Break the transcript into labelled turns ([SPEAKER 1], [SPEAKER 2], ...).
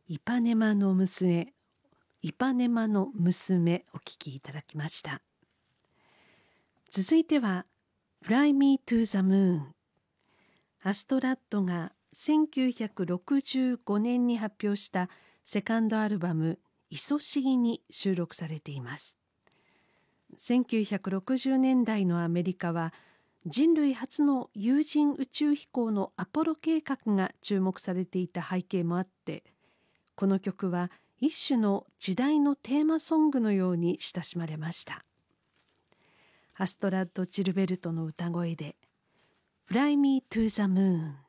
[SPEAKER 1] イパネマの娘お聴きいただきました。続いては Fly Me to the Moon。 アストラッドが1965年に発表したセカンドアルバムいそしぎに収録されています。1960年代のアメリカは人類初の有人宇宙飛行のアポロ計画が注目されていた背景もあって、この曲は一種の時代のテーマソングのように親しまれました。アストラッド・ジルベルトの歌声で Fly Me to the Moon。